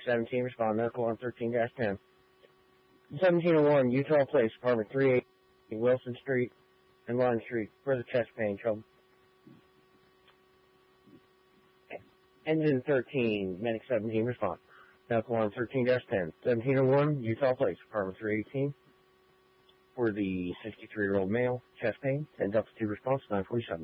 17, respond medical on 13-10. 1701, Utah Place, apartment 380, Wilson Street and Line Street, for the chest pain trouble. Engine 13, medic 17, respond. Medical on 13-10. 1701, Utah Place, apartment 318, for the 63-year-old male, chest pain, and Delta 2 response, 947.